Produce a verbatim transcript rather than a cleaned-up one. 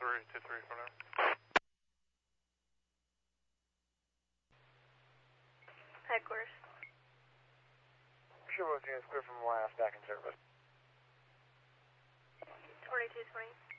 three two three for now. Headquarters. Sure, units clear from last back in service. twenty-two twenty.